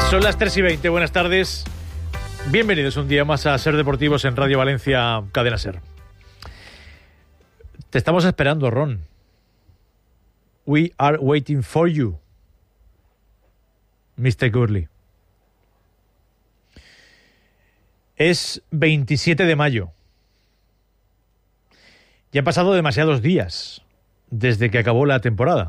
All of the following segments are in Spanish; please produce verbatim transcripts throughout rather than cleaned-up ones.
Son las tres y veinte, buenas tardes. Bienvenidos un día más a Ser Deportivos en Radio Valencia, Cadena Ser. Te estamos esperando, Ron. We are waiting for you, mister Gurley. Es veintisiete de mayo. Ya han pasado demasiados días desde que acabó la temporada.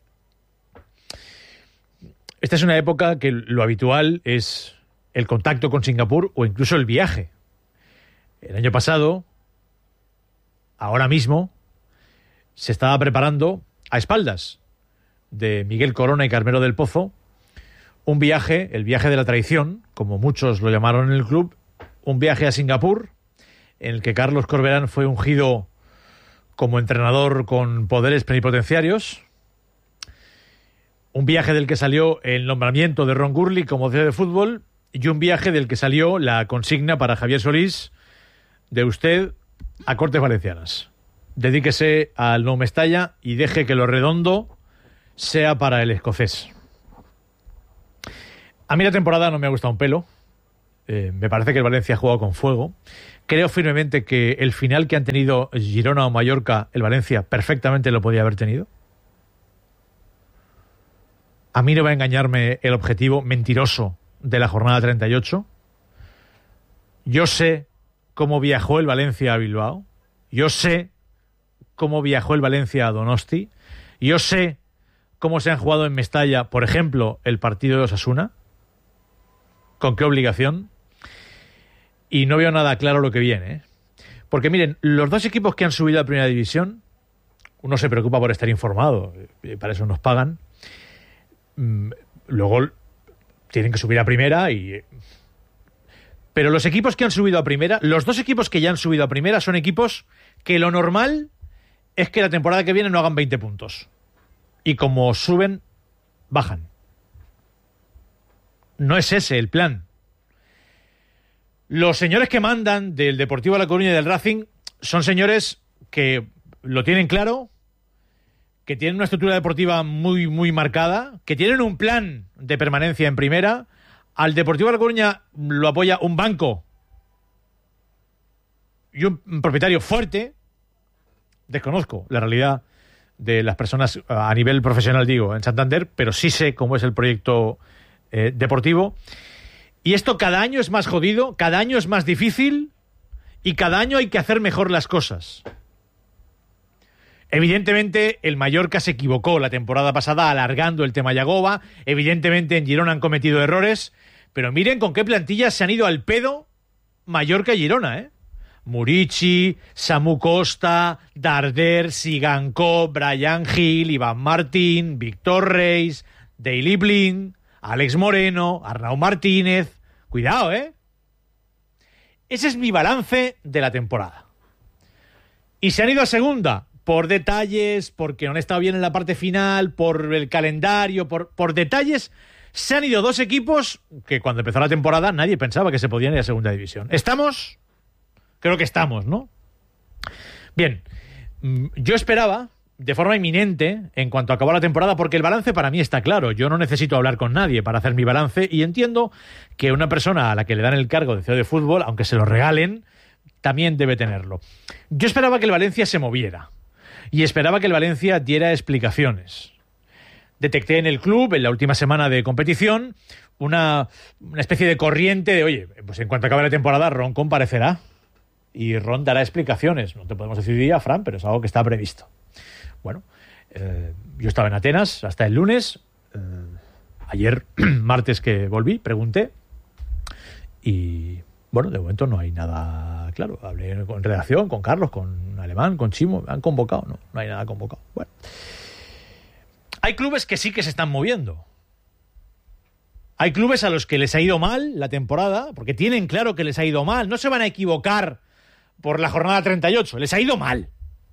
Esta es una época que lo habitual es el contacto con Singapur o incluso el viaje. El año pasado, ahora mismo, se estaba preparando a espaldas de Miguel Corona y Carmelo del Pozo un viaje, el viaje de la traición, como muchos lo llamaron en el club, un viaje a Singapur en el que Carlos Corberán fue ungido como entrenador con poderes plenipotenciarios. Un viaje del que salió el nombramiento de Ron Gurley como D de fútbol y un viaje del que salió la consigna para Javier Solís de usted a Cortes Valencianas. Dedíquese al No Mestalla y deje que lo redondo sea para el escocés. A mí la temporada no me ha gustado un pelo. Eh, me parece que el Valencia ha jugado con fuego. Creo firmemente que el final que han tenido Girona o Mallorca, el Valencia perfectamente lo podía haber tenido. A mí no va a engañarme el objetivo mentiroso de la jornada treinta y ocho. Yo sé cómo viajó el Valencia a Bilbao. Yo sé cómo viajó el Valencia a Donosti. Yo sé cómo se han jugado en Mestalla, por ejemplo, el partido de Osasuna. ¿Con qué obligación? Y no veo nada claro lo que viene, ¿eh? Porque miren, los dos equipos que han subido a Primera División, uno se preocupa por estar informado, y para eso nos pagan. Luego tienen que subir a Primera y... Pero los equipos que han subido a Primera, los dos equipos que ya han subido a Primera son equipos que lo normal es que la temporada que viene no hagan veinte puntos. Y como suben, bajan. No es ese el plan. Los señores que mandan del Deportivo La Coruña y del Racing son señores que lo tienen claro, que tienen una estructura deportiva muy, muy marcada, que tienen un plan de permanencia en primera. Al Deportivo de La Coruña lo apoya un banco y un propietario fuerte. Desconozco la realidad de las personas a nivel profesional, digo, en Santander, pero sí sé cómo es el proyecto eh, deportivo. Y esto cada año es más jodido, cada año es más difícil y cada año hay que hacer mejor las cosas. Evidentemente, el Mallorca se equivocó la temporada pasada alargando el tema Yagoba. Evidentemente, en Girona han cometido errores. Pero miren con qué plantillas se han ido al pedo Mallorca y Girona, ¿eh? Murici, Samu Costa, Darder, Sigankó, Brian Gil, Iván Martín, Víctor Reis, Daily Blind, Alex Moreno, Arnau Martínez. Cuidado, ¿eh? Ese es mi balance de la temporada. Y se han ido a segunda por detalles, porque no han estado bien en la parte final, por el calendario, por, por detalles. Se han ido dos equipos que cuando empezó la temporada nadie pensaba que se podían ir a segunda división. ¿Estamos? Creo que estamos, ¿no? Bien, yo esperaba de forma inminente en cuanto acabó la temporada, porque el balance para mí está claro. Yo no necesito hablar con nadie para hacer mi balance y entiendo que una persona a la que le dan el cargo de C E O de fútbol, aunque se lo regalen, también debe tenerlo. Yo esperaba que el Valencia se moviera y esperaba que el Valencia diera explicaciones. Detecté en el club, en la última semana de competición, una, una especie de corriente de, oye, pues en cuanto acabe la temporada, Ron comparecerá y Ron dará explicaciones. No te podemos decir día, Fran, pero es algo que está previsto. Bueno, eh, yo estaba en Atenas hasta el lunes. Eh, ayer, martes que volví, pregunté. Y, bueno, de momento no hay nada claro. Hablé en redacción con Carlos, con Alemán, con Chimo. ¿Me han convocado? No, no hay nada convocado. Bueno. Hay clubes que sí que se están moviendo. Hay clubes a los que les ha ido mal la temporada, porque tienen claro que les ha ido mal. No se van a equivocar por la jornada treinta y ocho. Les ha ido mal.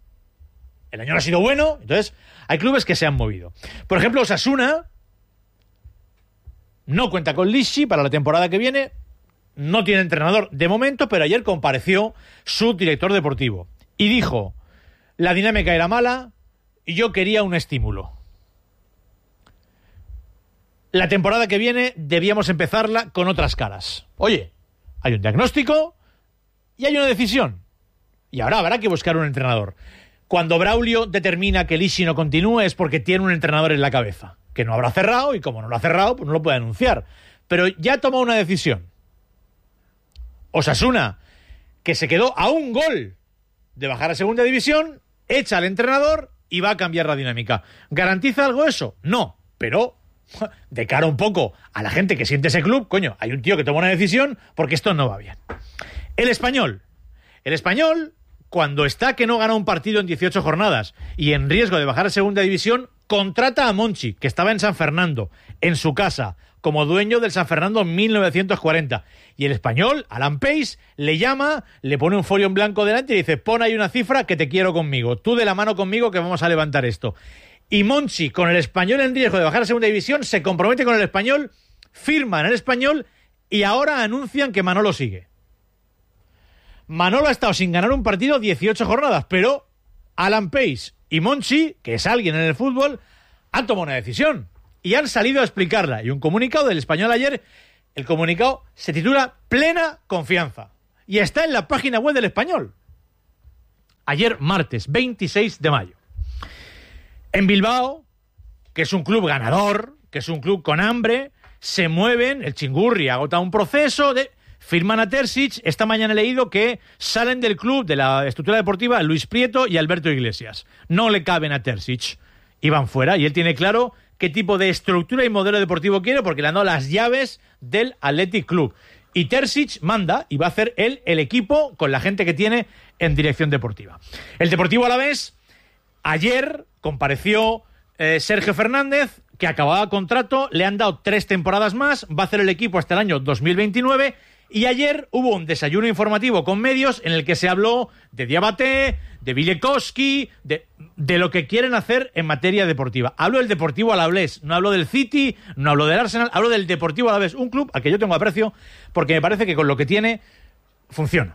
El año no ha sido bueno, entonces hay clubes que se han movido. Por ejemplo, Osasuna no cuenta con Lisci para la temporada que viene. No tiene entrenador de momento, pero ayer compareció su director deportivo y dijo: la dinámica era mala y yo quería un estímulo. la temporada que viene debíamos empezarla con otras caras. Oye, hay un diagnóstico y hay una decisión. Y ahora habrá que buscar un entrenador. Cuando Braulio determina que Lisi no continúe es porque tiene un entrenador en la cabeza, que no habrá cerrado, y como no lo ha cerrado, pues no lo puede anunciar. Pero ya ha tomado una decisión. Osasuna, que se quedó a un gol de bajar a segunda división, echa al entrenador y va a cambiar la dinámica. ¿Garantiza algo eso? No, pero de cara un poco a la gente que siente ese club, coño, hay un tío que toma una decisión porque esto no va bien. El Español. El Español, cuando está que no gana un partido en dieciocho jornadas y en riesgo de bajar a segunda división, contrata a Monchi, que estaba en San Fernando, en su casa, como dueño del San Fernando en mil novecientos cuarenta. Y el Español, Alan Pace, le llama, le pone un folio en blanco delante y dice: pon ahí una cifra que te quiero conmigo, tú de la mano conmigo que vamos a levantar esto. Y Monchi, con el Español en riesgo de bajar a segunda división, se compromete con el Español, firma en el Español y ahora anuncian que Manolo sigue. Manolo ha estado sin ganar un partido dieciocho jornadas, pero Alan Pace y Monchi, que es alguien en el fútbol, han tomado una decisión y han salido a explicarla. Y un comunicado del Español ayer, el comunicado se titula Plena Confianza y está en la página web del Español. Ayer, martes veintiséis de mayo. En Bilbao, que es un club ganador, que es un club con hambre, se mueven, el Chingurri agota un proceso de... Firman a Terzic. Esta mañana he leído que salen del club, de la estructura deportiva, Luis Prieto y Alberto Iglesias. No le caben a Terzic. Y van fuera. Y él tiene claro qué tipo de estructura y modelo deportivo quiere porque le han dado las llaves del Athletic Club. Y Terzic manda y va a hacer él el equipo con la gente que tiene en dirección deportiva. El Deportivo Alavés, ayer compareció eh, Sergio Fernández, que acababa contrato, le han dado tres temporadas más, va a hacer el equipo hasta el año dos mil veintinueve. Y ayer hubo un desayuno informativo con medios en el que se habló de Diabaté, de Vilekowski, de, de lo que quieren hacer en materia deportiva. Hablo del Deportivo Alavés, no hablo del City, no hablo del Arsenal, hablo del Deportivo Alavés, un club al que yo tengo aprecio porque me parece que con lo que tiene funciona.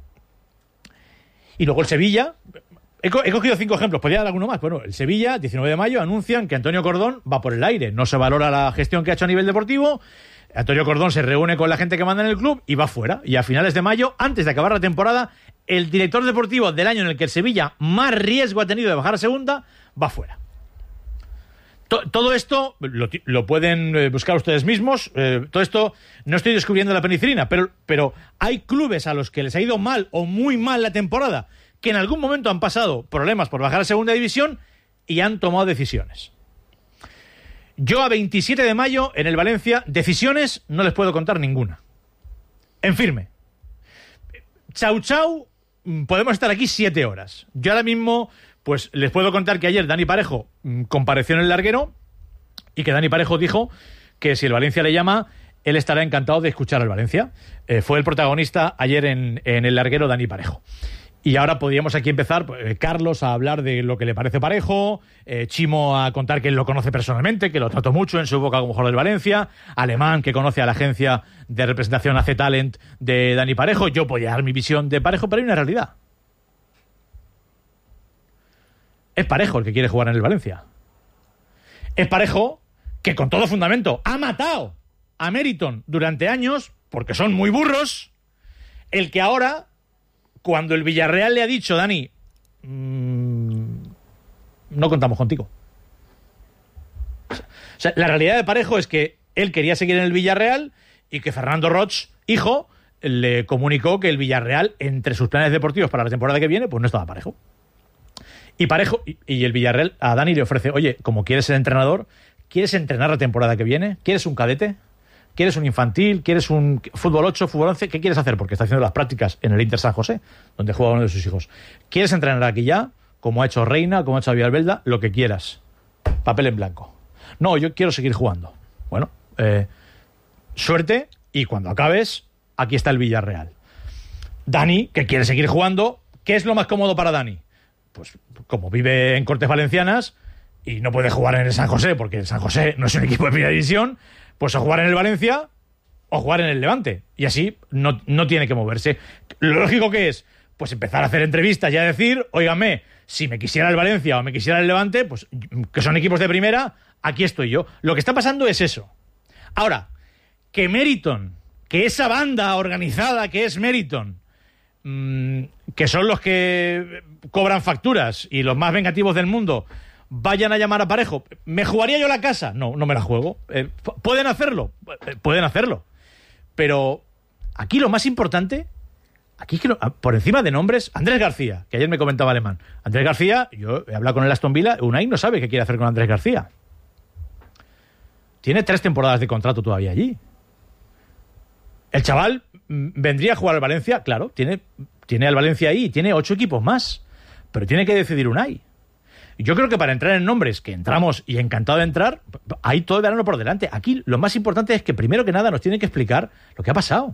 Y luego el Sevilla, he, co- he cogido cinco ejemplos, podría dar alguno más. Bueno, el Sevilla, diecinueve de mayo, anuncian que Antonio Cordón va por el aire, no se valora la gestión que ha hecho a nivel deportivo. Antonio Cordón se reúne con la gente que manda en el club y va fuera. Y a finales de mayo, antes de acabar la temporada, el director deportivo del año en el que el Sevilla más riesgo ha tenido de bajar a segunda, va fuera. To- todo esto lo, lo pueden eh, buscar ustedes mismos. Eh, todo esto no estoy descubriendo la penicilina, pero, pero hay clubes a los que les ha ido mal o muy mal la temporada, que en algún momento han pasado problemas por bajar a segunda división y han tomado decisiones. Yo a veintisiete de mayo en el Valencia, decisiones no les puedo contar ninguna. En firme. Chau chau, podemos estar aquí siete horas. Yo ahora mismo, pues les puedo contar que ayer Dani Parejo mmm, compareció en el larguero y que Dani Parejo dijo que si el Valencia le llama, él estará encantado de escuchar al Valencia. Eh, fue el protagonista ayer en, en el larguero Dani Parejo. Y ahora podríamos aquí empezar, pues, Carlos a hablar de lo que le parece Parejo, eh, Chimo a contar que él lo conoce personalmente, que lo trató mucho en su época como jugador del Valencia, Alemán, que conoce a la agencia de representación A C Talent de Dani Parejo. Yo podría dar mi visión de Parejo, pero hay una realidad. Es Parejo el que quiere jugar en el Valencia. Es Parejo que con todo fundamento ha matado a Meriton durante años, porque son muy burros, el que ahora... Cuando el Villarreal le ha dicho, Dani, mmm, no contamos contigo. O sea, la realidad de Parejo es que él quería seguir en el Villarreal y que Fernando Roch, hijo, le comunicó que el Villarreal, entre sus planes deportivos para la temporada que viene, pues no estaba Parejo. Y Parejo, y, y el Villarreal a Dani le ofrece, oye, como quieres ser entrenador, ¿quieres entrenar la temporada que viene? ¿Quieres un cadete? ¿Quieres un infantil? ¿Quieres un fútbol ocho, fútbol once? ¿Qué quieres hacer? Porque está haciendo las prácticas en el Inter San José, donde juega uno de sus hijos. ¿Quieres entrenar aquí ya? Como ha hecho Reina, como ha hecho Villalbelda, lo que quieras. Papel en blanco. No, yo quiero seguir jugando. Bueno, eh, suerte, y cuando acabes, aquí está el Villarreal. Dani, que quiere seguir jugando, ¿qué es lo más cómodo para Dani? Pues como vive en Cortes Valencianas y no puede jugar en el San José, porque el San José no es un equipo de primera división, pues o jugar en el Valencia o jugar en el Levante. Y así no, no tiene que moverse. Lo lógico que es, pues empezar a hacer entrevistas y a decir, óigame, si me quisiera el Valencia o me quisiera el Levante, pues que son equipos de primera, aquí estoy yo. Lo que está pasando es eso. Ahora, que Meriton, que esa banda organizada que es Meriton, mmm, que son los que cobran facturas y los más vengativos del mundo, vayan a llamar a Parejo, ¿me jugaría yo la casa? No, no me la juego. Eh, ¿Pueden hacerlo? Eh, pueden hacerlo. Pero aquí lo más importante, aquí es que no, por encima de nombres, Andrés García, que ayer me comentaba Alemán. Andrés García, yo he hablado con el Aston Villa, Unai no sabe qué quiere hacer con Andrés García. Tiene tres temporadas de contrato todavía allí. El chaval vendría a jugar al Valencia, claro, tiene, tiene al Valencia ahí, tiene ocho equipos más, pero tiene que decidir Unai. Yo creo que para entrar en nombres, que entramos y encantado de entrar, hay todo el verano por delante. Aquí lo más importante es que primero que nada nos tiene que explicar lo que ha pasado.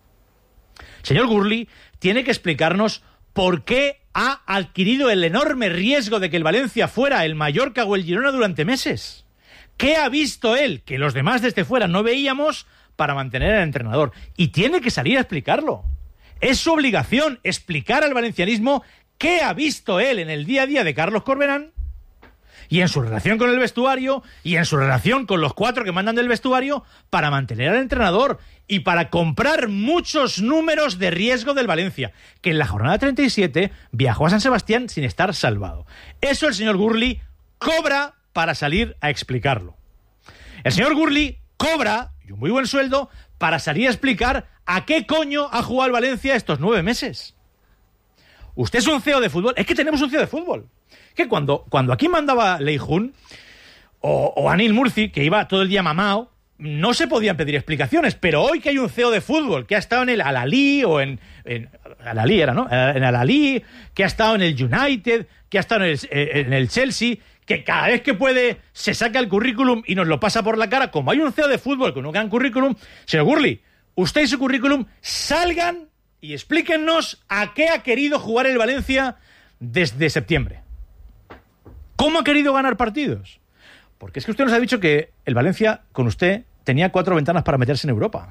Señor Gurley tiene que explicarnos por qué ha adquirido el enorme riesgo de que el Valencia fuera el Mallorca o el Girona durante meses. ¿Qué ha visto él que los demás desde fuera no veíamos para mantener al entrenador? Y tiene que salir a explicarlo. Es su obligación explicar al valencianismo qué ha visto él en el día a día de Carlos Corberán y en su relación con el vestuario y en su relación con los cuatro que mandan del vestuario para mantener al entrenador y para comprar muchos números de riesgo del Valencia, que en la jornada treinta y siete viajó a San Sebastián sin estar salvado. Eso el señor Gurley cobra para salir a explicarlo. El señor Gurley cobra, y un muy buen sueldo, para salir a explicar a qué coño ha jugado el Valencia estos nueve meses. Usted es un C E O de fútbol. Es que tenemos un C E O de fútbol. Que cuando, cuando aquí mandaba Lei Jun o, o Anil Murci, que iba todo el día mamao, no se podían pedir explicaciones. Pero hoy que hay un C E O de fútbol que ha estado en el Al-Ahly o en, en Al-Ahly era, ¿no? En Al-Ahly, que ha estado en el United, que ha estado en el, en el Chelsea, que cada vez que puede se saca el currículum y nos lo pasa por la cara. Como hay un C E O de fútbol con un gran currículum, señor Gurley, usted y su currículum salgan y explíquennos a qué ha querido jugar el Valencia desde septiembre. ¿Cómo ha querido ganar partidos? Porque es que usted nos ha dicho que el Valencia, con usted, tenía cuatro ventanas para meterse en Europa.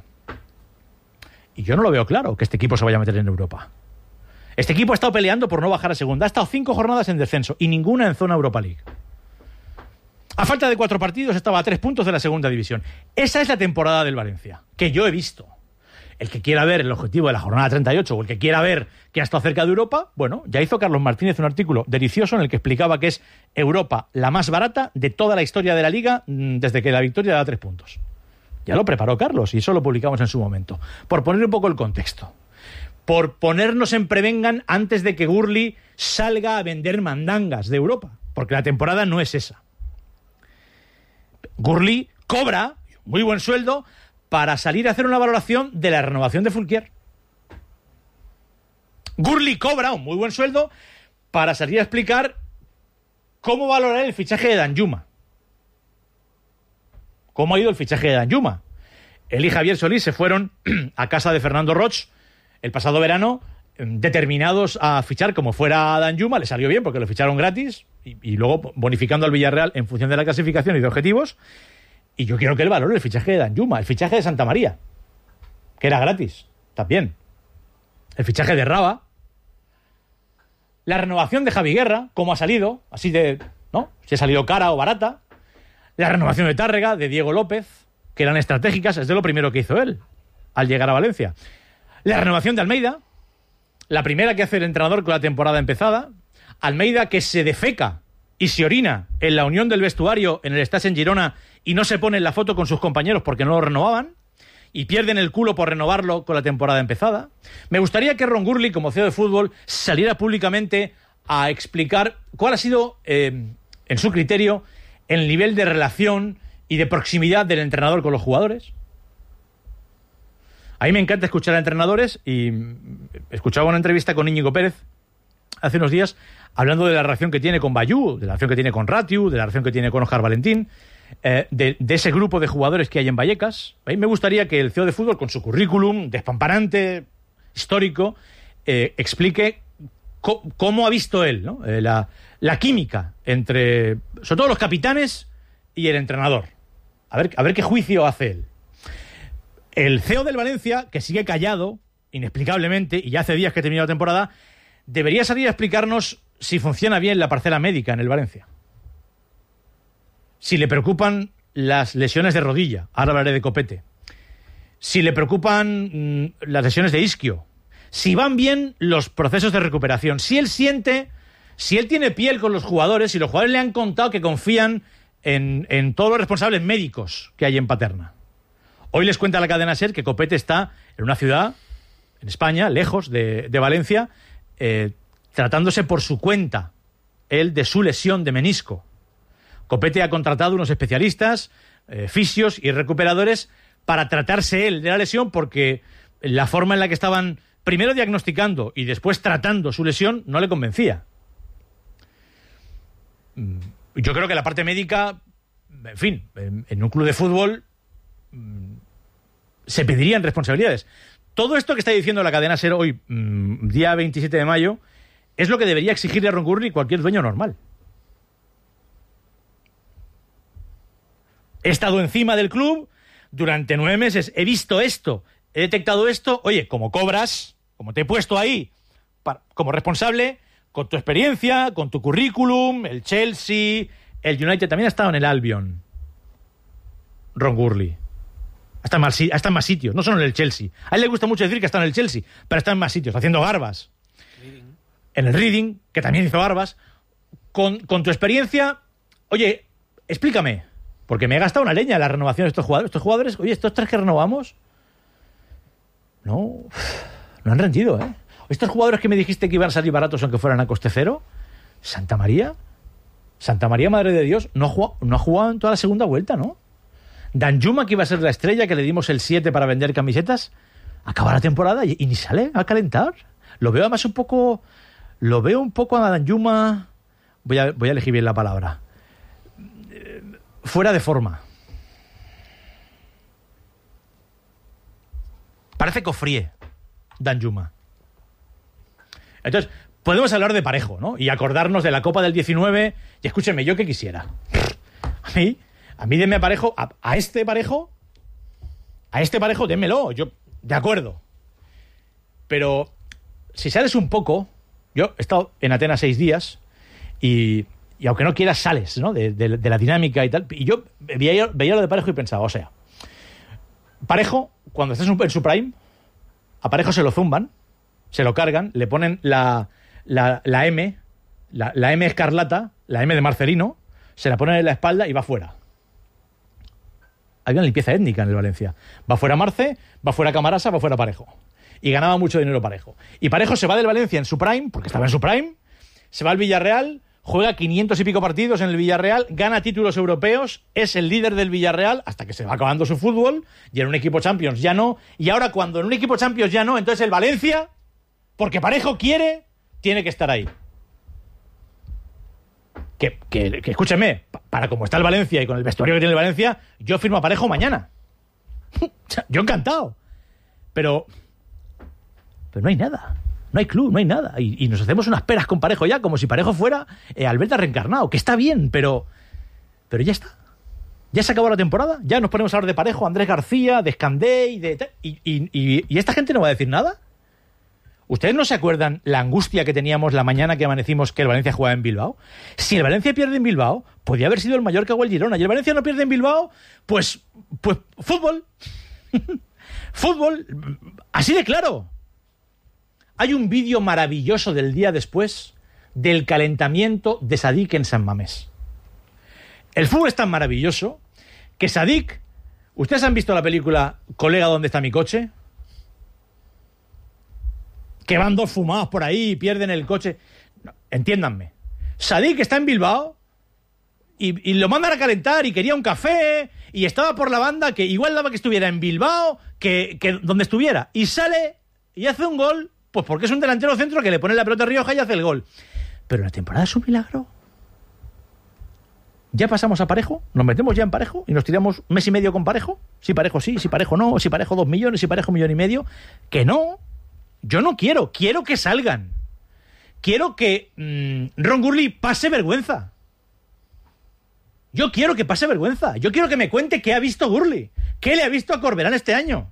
Y yo no lo veo claro que este equipo se vaya a meter en Europa. Este equipo ha estado peleando por no bajar a segunda. Ha estado cinco jornadas en descenso y ninguna en zona Europa League. A falta de cuatro partidos estaba a tres puntos de la segunda división. Esa es la temporada del Valencia, que yo he visto. El que quiera ver el objetivo de la jornada treinta y ocho o el que quiera ver que ha estado cerca de Europa, bueno, ya hizo Carlos Martínez un artículo delicioso en el que explicaba que es Europa la más barata de toda la historia de la Liga desde que la victoria da tres puntos. Ya lo preparó Carlos y eso lo publicamos en su momento. Por poner un poco el contexto. Por ponernos en prevengan antes de que Gurley salga a vender mandangas de Europa. Porque la temporada no es esa. Gurley cobra muy buen sueldo para salir a hacer una valoración de la renovación de Fulquier. Gurley cobra un muy buen sueldo para salir a explicar cómo valorar el fichaje de Danjuma. ¿Cómo ha ido el fichaje de Danjuma? Él y Javier Solís se fueron a casa de Fernando Roch el pasado verano, determinados a fichar como fuera Danjuma. Le salió bien porque lo ficharon gratis y, y luego bonificando al Villarreal en función de la clasificación y de objetivos. Y yo quiero que él valore el fichaje de Danjuma, el fichaje de Santa María, que era gratis, también. El fichaje de Raba, la renovación de Javi Guerra, cómo ha salido, así de, ¿no? Si ha salido cara o barata. La renovación de Tárrega, de Diego López, que eran estratégicas, es de lo primero que hizo él al llegar a Valencia. La renovación de Almeida, la primera que hace el entrenador con la temporada empezada. Almeida que se defeca y se orina en la unión del vestuario en el Estàs en Girona y no se pone en la foto con sus compañeros porque no lo renovaban y pierden el culo por renovarlo con la temporada empezada. Me gustaría que Ron Gurley, como C E O de fútbol, saliera públicamente a explicar cuál ha sido, eh, en su criterio, el nivel de relación y de proximidad del entrenador con los jugadores. A mí me encanta escuchar a entrenadores y escuchaba una entrevista con Íñigo Pérez hace unos días hablando de la relación que tiene con Bayú, de la relación que tiene con Ratiu, de la relación que tiene con Óscar Valentín, eh, de, de ese grupo de jugadores que hay en Vallecas. A mí me gustaría que el C E O de fútbol, con su currículum despamparante, histórico, eh, explique co- cómo ha visto él, ¿no? eh, la, la química entre, sobre todo, los capitanes y el entrenador. A ver, a ver qué juicio hace él. El C E O del Valencia, que sigue callado, inexplicablemente, y ya hace días que terminó la temporada, debería salir a explicarnos si funciona bien la parcela médica en el Valencia. Si le preocupan las lesiones de rodilla, ahora hablaré de Copete, si le preocupan mmm, las lesiones de isquio, si van bien los procesos de recuperación, si él siente, si él tiene piel con los jugadores, si los jugadores le han contado que confían en, en todos los responsables médicos que hay en Paterna. Hoy les cuenta la cadena SER que Copete está en una ciudad, en España, lejos de, de Valencia, eh, tratándose por su cuenta, él de su lesión de menisco. Copete ha contratado unos especialistas, eh, fisios y recuperadores para tratarse él de la lesión, porque la forma en la que estaban primero diagnosticando y después tratando su lesión no le convencía. Yo creo que la parte médica, en fin, en, en un club de fútbol se pedirían responsabilidades. Todo esto que está diciendo la cadena SER hoy, día veintisiete de mayo, es lo que debería exigirle a Ron Gurley cualquier dueño normal. He estado encima del club durante nueve meses, he visto esto, he detectado esto. Oye, como cobras, como te he puesto ahí para, como responsable, con tu experiencia, con tu currículum, el Chelsea, el United, también ha estado en el Albion, Ron Gurley. Está en, más, está en más sitios, no solo en el Chelsea. A él le gusta mucho decir que está en el Chelsea, pero está en más sitios, haciendo garbas. Reading. En el Reading, que también hizo garbas. Con, con tu experiencia, oye, explícame, porque me he gastado una leña en la renovación de estos jugadores. Estos jugadores, oye, estos tres que renovamos, no, no han rendido, ¿eh? Estos jugadores que me dijiste que iban a salir baratos aunque fueran a coste cero, Santa María, Santa María, Madre de Dios, no ha jugado, no ha jugado en toda la segunda vuelta, ¿no? Danjuma, que iba a ser la estrella, que le dimos el siete para vender camisetas, acaba la temporada y, y ni sale a calentar. Lo veo además un poco, lo veo un poco a Danjuma, voy a, voy a elegir bien la palabra, fuera de forma. Parece cofríe Danjuma. Entonces, podemos hablar de Parejo, ¿no? Y acordarnos de la Copa del diecinueve. Y escúchenme, yo que quisiera. A mí, a mí denme a Parejo, a, a este Parejo, a este Parejo, démelo. Yo, de acuerdo. Pero, si sales un poco, yo he estado en Atenas seis días, y, y aunque no quieras, sales, ¿no? De, de, de la dinámica y tal. Y yo veía, veía lo de Parejo y pensaba, o sea, Parejo, cuando estás en su prime, a Parejo se lo zumban, se lo cargan, le ponen la, la, la M, la, la M escarlata, la M de Marcelino, se la ponen en la espalda y va fuera. Hay una limpieza étnica en el Valencia. Va fuera Marce, va fuera Camarasa, va fuera Parejo. Y ganaba mucho dinero Parejo. Y Parejo se va del Valencia en su prime, porque estaba en su prime, se va al Villarreal, juega quinientos y pico partidos en el Villarreal, gana títulos europeos, es el líder del Villarreal hasta que se va acabando su fútbol, y en un equipo Champions ya no. Y ahora, cuando en un equipo Champions ya no, entonces el Valencia, porque Parejo quiere, tiene que estar ahí. Que, que, que escúcheme, para como está el Valencia y con el vestuario que tiene el Valencia, yo firmo a Parejo mañana. Yo encantado. Pero, pero no hay nada. No hay club, no hay nada. Y, y nos hacemos unas peras con Parejo ya, como si Parejo fuera eh, Alberta reencarnado, que está bien, pero, pero ya está. Ya se acabó la temporada. Ya nos ponemos a hablar de Parejo, Andrés García, de Escandé y de... Y, y, y, ¿Y esta gente no va a decir nada? ¿Ustedes no se acuerdan la angustia que teníamos la mañana que amanecimos que el Valencia jugaba en Bilbao? Si el Valencia pierde en Bilbao, podía haber sido el Mallorca o el Girona. Y el Valencia no pierde en Bilbao, pues, pues fútbol. Fútbol. Así de claro. Hay un vídeo maravilloso del día después del calentamiento de Sadik en San Mamés. El fútbol es tan maravilloso que Sadik... ¿Ustedes han visto la película Colega, ¿dónde está mi coche? Que van dos fumados por ahí y pierden el coche. No, entiéndanme. Sadik está en Bilbao y, y lo mandan a calentar y quería un café y estaba por la banda que igual daba que estuviera en Bilbao que, que donde estuviera. Y sale y hace un gol, pues porque es un delantero centro que le pone la pelota a Rioja y hace el gol. Pero la temporada es un milagro. ¿Ya pasamos a Parejo? ¿Nos metemos ya en Parejo? ¿Y nos tiramos un mes y medio con Parejo? Si Parejo sí, si Parejo no, si Parejo dos millones, si Parejo un millón y medio. Que no. Yo no quiero, quiero que salgan. Quiero que mmm, Ron Gurley pase vergüenza. Yo quiero que pase vergüenza. Yo quiero que me cuente qué ha visto Gurley. ¿Qué le ha visto a Corberán este año?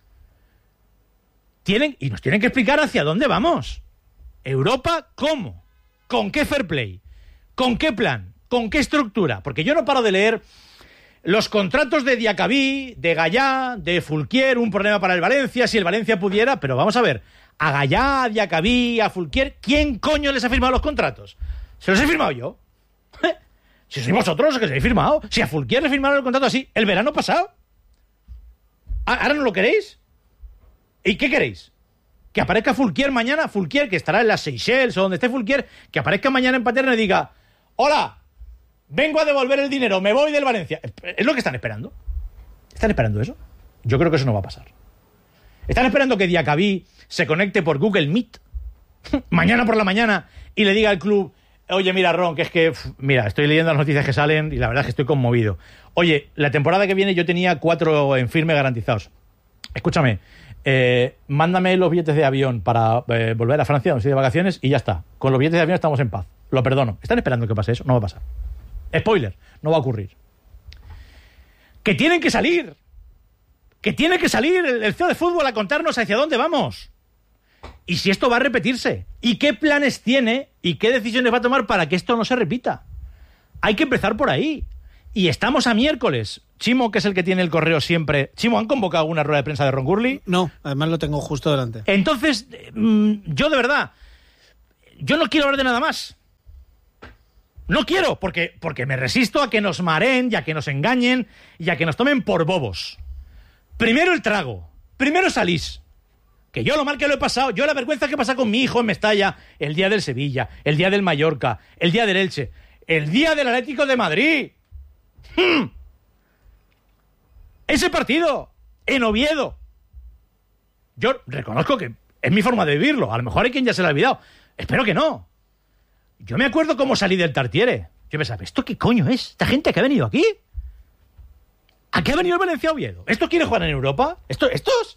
Tienen, y nos tienen que explicar hacia dónde vamos. ¿Europa cómo? ¿Con qué fair play? ¿Con qué plan? ¿Con qué estructura? Porque yo no paro de leer los contratos de Diacabí, de Gallá, de Fulquier, un problema para el Valencia, si el Valencia pudiera, pero vamos a ver, a Gallá, a Diacabí, a Fulquier, ¿quién coño les ha firmado los contratos? ¿Se los he firmado yo? Si sois vosotros los que se habéis firmado. Si a Fulquier le firmaron el contrato así el verano pasado. ¿Ahora no lo queréis? ¿Y qué queréis? Que aparezca Fulquier mañana, Fulquier, que estará en las Seychelles o donde esté Fulquier, que aparezca mañana en Paterna y diga: hola, vengo a devolver el dinero, me voy del Valencia. ¿Es lo que están esperando? ¿Están esperando eso? Yo creo que eso no va a pasar. ¿Están esperando que Diacabí se conecte por Google Meet mañana por la mañana y le diga al club: oye, mira, Ron, que es que, mira, estoy leyendo las noticias que salen y la verdad es que estoy conmovido. Oye, la temporada que viene yo tenía cuatro en firme garantizados. Escúchame, eh, mándame los billetes de avión para eh, volver a Francia, donde estoy de vacaciones, y ya está. Con los billetes de avión estamos en paz. Lo perdono. ¿Están esperando que pase eso? No va a pasar. Spoiler, no va a ocurrir. Que tienen que salir. Que tiene que salir el, el C E O de fútbol a contarnos hacia dónde vamos. Y si esto va a repetirse. ¿Y qué planes tiene y qué decisiones va a tomar para que esto no se repita? Hay que empezar por ahí. Y estamos a miércoles. Chimo, que es el que tiene el correo siempre. Chimo, ¿han convocado una rueda de prensa de Ron Gurley? No, además lo tengo justo delante. Entonces, mmm, yo de verdad, yo no quiero hablar de nada más. No quiero, porque, porque me resisto a que nos mareen y a que nos engañen y a que nos tomen por bobos. Primero el trago. Primero salís. Que yo lo mal que lo he pasado, yo la vergüenza que pasa con mi hijo en Mestalla, el día del Sevilla, el día del Mallorca, el día del Elche, el día del Atlético de Madrid. ¡Hmm! Ese partido, en Oviedo. Yo reconozco que es mi forma de vivirlo. A lo mejor hay quien ya se lo ha olvidado. Espero que no. Yo me acuerdo cómo salí del Tartiere. Yo pensaba, ¿esto qué coño es? ¿Esta gente que ha venido aquí? ¿A qué ha venido el Valencia Oviedo? ¿Esto quiere jugar en Europa? ¿Esto, ¿Estos?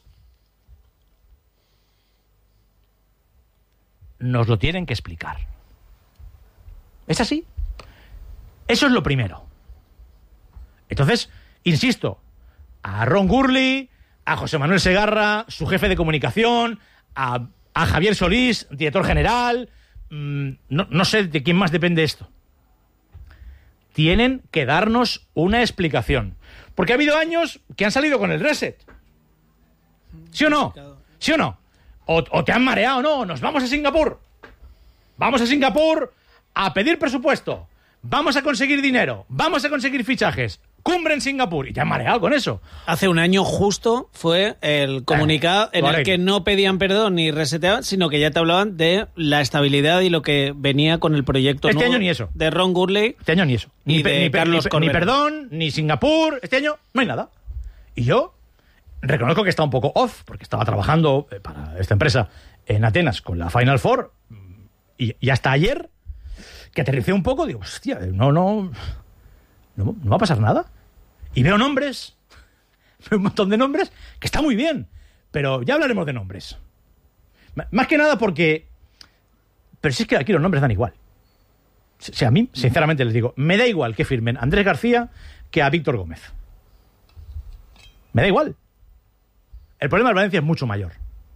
Nos lo tienen que explicar. ¿Es así? Eso es lo primero. Entonces, insisto, a Ron Gurley, a José Manuel Segarra, su jefe de comunicación, a, a Javier Solís, director general, mmm, no, no sé de quién más depende esto. Tienen que darnos una explicación. Porque ha habido años que han salido con el reset. ¿Sí o no? ¿Sí o no? O, o te han mareado, no, nos vamos a Singapur. Vamos a Singapur a pedir presupuesto. Vamos a conseguir dinero. Vamos a conseguir fichajes. Cumbre en Singapur. Y te han mareado con eso. Hace un año justo fue el comunicado eh, en el que no pedían perdón ni reseteaban, sino que ya te hablaban de la estabilidad y lo que venía con el proyecto este nuevo año ni eso. De Ron Gurley. Este año ni eso. Ni, ni, de ni, Carlos ni, ni perdón, ni Singapur. Este año no hay nada. Y yo reconozco que está un poco off, porque estaba trabajando para esta empresa en Atenas con la Final Four, y, y hasta ayer, que aterricé un poco, digo, hostia, no, no, no, no va a pasar nada. Y veo nombres, veo un montón de nombres, que está muy bien, pero ya hablaremos de nombres. M- más que nada porque, pero si es que aquí los nombres dan igual. O sea, a mí, sinceramente les digo, me da igual que firmen a Andrés García que a Víctor Gómez. Me da igual. El problema del Valencia es mucho mayor.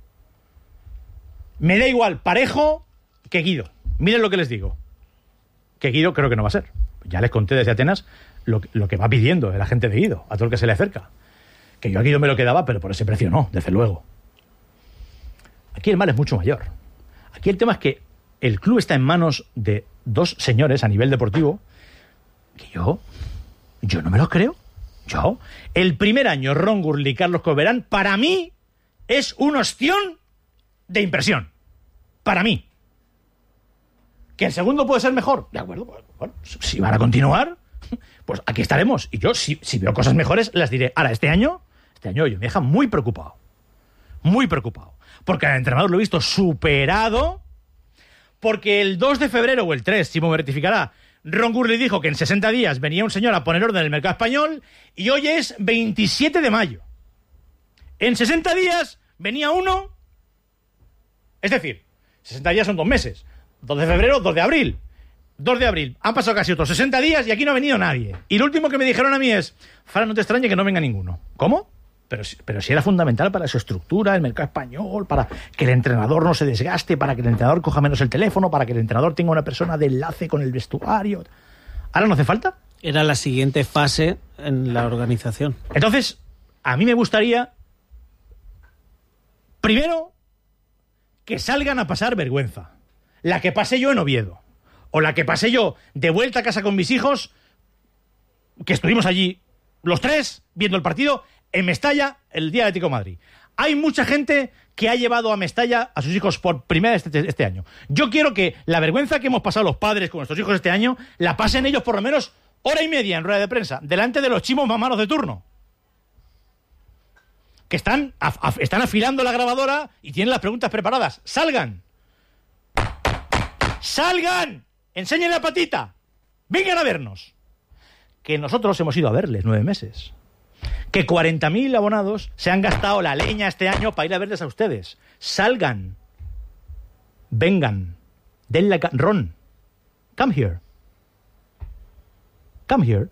Me da igual Parejo que Guido. Miren lo que les digo. Que Guido creo que no va a ser. Ya les conté desde Atenas lo, lo que va pidiendo la gente de Guido, a todo el que se le acerca. Que yo a Guido me lo quedaba, pero por ese precio no, desde luego. Aquí el mal es mucho mayor. Aquí el tema es que el club está en manos de dos señores a nivel deportivo que yo, yo no me los creo. Yo, el primer año, Ron Gurley y Carlos Coberán, para mí, es un ostión de impresión. Para mí. ¿Que el segundo puede ser mejor? De acuerdo, pues, bueno, si van a continuar, pues aquí estaremos. Y yo, si, si veo cosas mejores, las diré. Ahora, este año, este año yo me deja muy preocupado. Muy preocupado. Porque al entrenador lo he visto superado. Porque el dos de febrero o el tres, Chimo me rectificará, Ron Gurley dijo que en sesenta días venía un señor a poner orden en el mercado español y hoy es veintisiete de mayo. En sesenta días venía uno, es decir, sesenta días son dos meses. dos de febrero, dos de abril. dos de abril. Han pasado casi otros sesenta días y aquí no ha venido nadie. Y lo último que me dijeron a mí es, Fran, no te extrañe que no venga ninguno. ¿Cómo? Pero, pero si era fundamental para su estructura, el mercado español, para que el entrenador no se desgaste, para que el entrenador coja menos el teléfono, para que el entrenador tenga una persona de enlace con el vestuario. ¿Ahora no hace falta? Era la siguiente fase en la organización. Entonces, a mí me gustaría, primero, que salgan a pasar vergüenza. La que pasé yo en Oviedo. O la que pasé yo de vuelta a casa con mis hijos, que estuvimos allí los tres viendo el partido en Mestalla el día de Atlético de Madrid. Hay mucha gente que ha llevado a Mestalla a sus hijos por primera vez este, este año. Yo quiero que la vergüenza que hemos pasado los padres con nuestros hijos este año la pasen ellos por lo menos hora y media en rueda de prensa, delante de los chimos mamanos de turno. Que están, af, af, están afilando la grabadora y tienen las preguntas preparadas. ¡Salgan! ¡Salgan! ¡Enseñen la patita! ¡Vengan a vernos! Que nosotros hemos ido a verles nueve meses. Que cuarenta mil abonados se han gastado la leña este año para ir a verles a ustedes. Salgan. Vengan. Den la... Ron. Come here. Come here.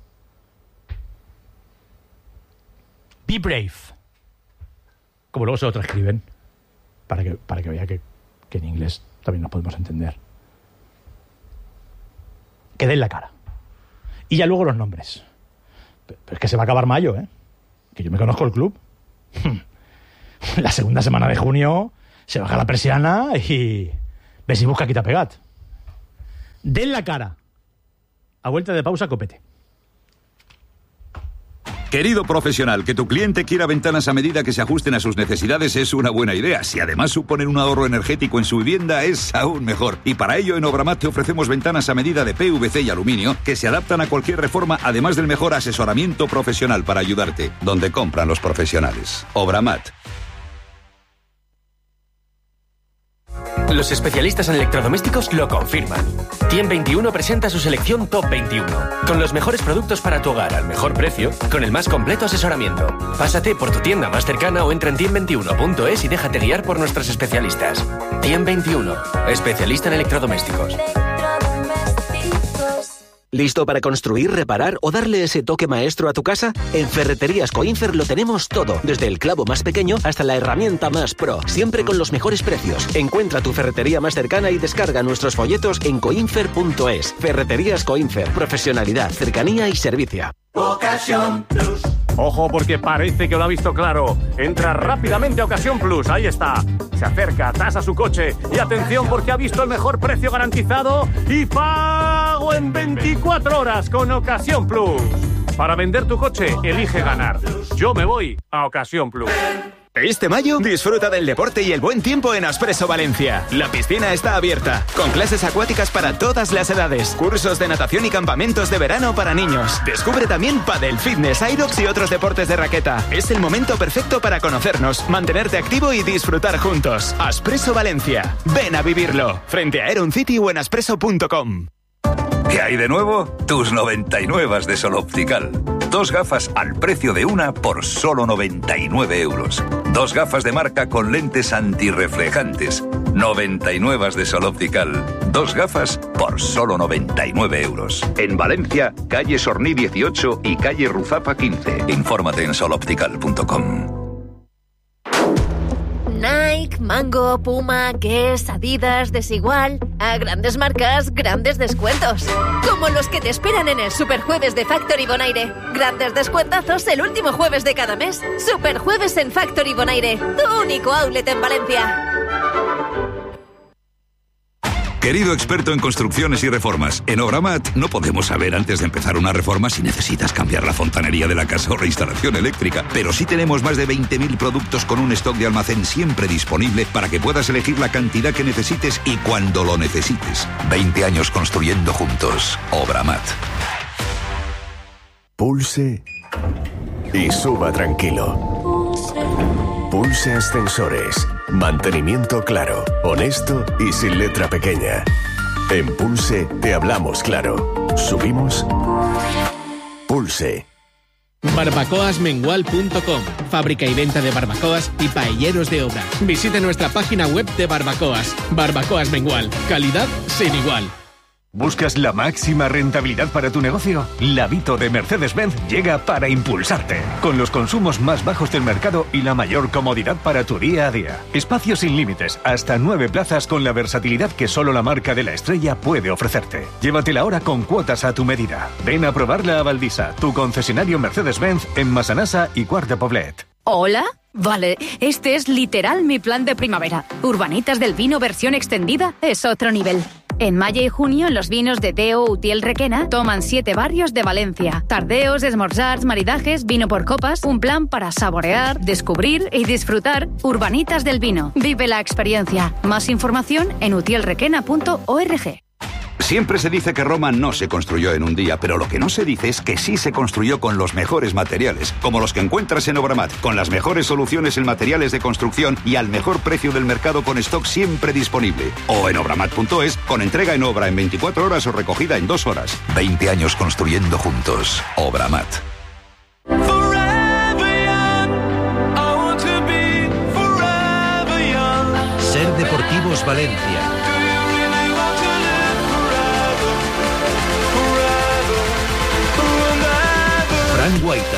Be brave. Como luego se lo transcriben. Para que, para que vea que, que en inglés también nos podemos entender. Que den la cara. Y ya luego los nombres. Pero es que se va a acabar mayo, ¿eh? Que yo me conozco el club. La segunda semana de junio se baja la persiana y... Ves y busca, quita, pegat. Den la cara. A vuelta de pausa, copete. Querido profesional, que tu cliente quiera ventanas a medida que se ajusten a sus necesidades es una buena idea. Si además suponen un ahorro energético en su vivienda, es aún mejor. Y para ello, en Obramat te ofrecemos ventanas a medida de P V C y aluminio que se adaptan a cualquier reforma, además del mejor asesoramiento profesional para ayudarte. Donde compran los profesionales. Obramat. Los especialistas en electrodomésticos lo confirman. Tiem veintiuno presenta su selección Top veintiuno, con los mejores productos para tu hogar al mejor precio, con el más completo asesoramiento. Pásate por tu tienda más cercana o entra en tiem veintiuno punto es y déjate guiar por nuestros especialistas. Tiem veintiuno, especialista en electrodomésticos. ¿Listo para construir, reparar o darle ese toque maestro a tu casa? En Ferreterías Coinfer lo tenemos todo, desde el clavo más pequeño hasta la herramienta más pro, siempre con los mejores precios. Encuentra tu ferretería más cercana y descarga nuestros folletos en coinfer punto es. Ferreterías Coinfer, profesionalidad, cercanía y servicio. Ocasión Plus. Ojo, porque parece que lo ha visto claro. Entra rápidamente a Ocasión Plus, ahí está. Se acerca, tasa su coche y atención porque ha visto el mejor precio garantizado y pago en veinticuatro horas con Ocasión Plus. Para vender tu coche, elige ganar. Yo me voy a Ocasión Plus. Este mayo, disfruta del deporte y el buen tiempo en Aspresso Valencia. La piscina está abierta, con clases acuáticas para todas las edades, cursos de natación y campamentos de verano para niños. Descubre también pádel, fitness, aerox y otros deportes de raqueta. Es el momento perfecto para conocernos, mantenerte activo y disfrutar juntos. Aspresso Valencia. Ven a vivirlo. Frente a Aeron City o en aspresso punto com. ¿Qué hay de nuevo? Tus noventa y nueve de Sol Optical. Dos gafas al precio de una por solo noventa y nueve euros. Dos gafas de marca con lentes antirreflejantes. noventa y nueve de Sol Optical. Dos gafas por solo noventa y nueve euros. En Valencia, calle Sorní dieciocho y calle Ruzapa quince. Infórmate en sol optical punto com. Nike, Mango, Puma, Guess, Adidas, Desigual. A grandes marcas, grandes descuentos. Como los que te esperan en el Superjueves de Factory Bonaire. Grandes descuentazos el último jueves de cada mes. Superjueves en Factory Bonaire, tu único outlet en Valencia. Querido experto en construcciones y reformas, en Obramat no podemos saber antes de empezar una reforma si necesitas cambiar la fontanería de la casa o la instalación eléctrica, pero sí tenemos más de veinte mil productos con un stock de almacén siempre disponible para que puedas elegir la cantidad que necesites y cuando lo necesites. veinte años construyendo juntos. Obramat. Pulse y suba tranquilo. Pulse Ascensores. Mantenimiento claro, honesto y sin letra pequeña. En Pulse te hablamos claro. Subimos. Pulse. barbacoas mengual punto com. Fábrica y venta de barbacoas y paelleros de obra. Visite nuestra página web de barbacoas. Barbacoas Mengual. Calidad sin igual. ¿Buscas la máxima rentabilidad para tu negocio? La Vito de Mercedes-Benz llega para impulsarte, con los consumos más bajos del mercado y la mayor comodidad para tu día a día. Espacios sin límites, hasta nueve plazas con la versatilidad que solo la marca de la estrella puede ofrecerte. Llévatela ahora con cuotas a tu medida. Ven a probarla a Valdisa, tu concesionario Mercedes-Benz en Massanassa y Quart de Poblet. ¿Hola? Vale, este es literal mi plan de primavera. Urbanitas del Vino versión extendida es otro nivel. En mayo y junio, los vinos de Deo Utiel Requena toman siete barrios de Valencia. Tardeos, esmorzars, maridajes, vino por copas, un plan para saborear, descubrir y disfrutar. Urbanitas del Vino. Vive la experiencia. Más información en utiel requena punto org. Siempre se dice que Roma no se construyó en un día, pero lo que no se dice es que sí se construyó con los mejores materiales, como los que encuentras en Obramat, con las mejores soluciones en materiales de construcción y al mejor precio del mercado con stock siempre disponible. O en obramat punto es, con entrega en obra en veinticuatro horas o recogida en dos horas. veinte años construyendo juntos. Obramat. Ser Deportivos Valencia. Fran Guaita.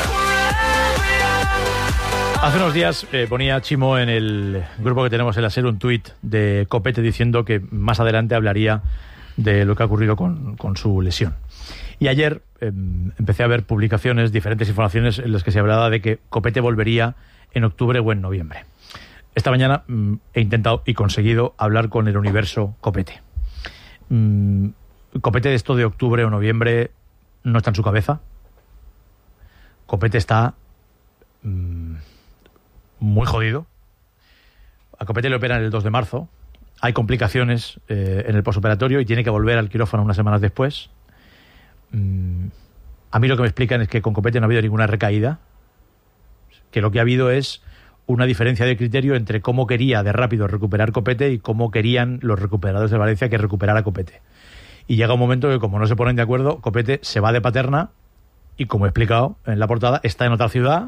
Hace unos días eh, ponía Chimo en el grupo que tenemos en la SER un tuit de Copete diciendo que más adelante hablaría de lo que ha ocurrido con, con su lesión. Y ayer eh, empecé a ver publicaciones, diferentes informaciones en las que se hablaba de que Copete volvería en octubre o en noviembre. Esta mañana mm, he intentado y conseguido hablar con el universo Copete. Mm, Copete de esto de octubre o noviembre no está en su cabeza. Copete está mmm, muy jodido. A Copete le operan el dos de marzo. Hay complicaciones eh, en el posoperatorio y tiene que volver al quirófano unas semanas después. Mm, a mí lo que me explican es que con Copete no ha habido ninguna recaída. Que lo que ha habido es una diferencia de criterio entre cómo quería de rápido recuperar Copete y cómo querían los recuperadores de Valencia que recuperara Copete. Y llega un momento que, como no se ponen de acuerdo, Copete se va de Paterna y, como he explicado en la portada, está en otra ciudad